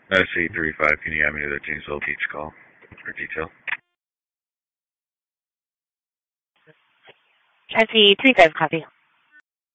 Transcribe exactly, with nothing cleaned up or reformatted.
S E three five, can you have me to the Janesville Beach call for detail? S E three five, copy.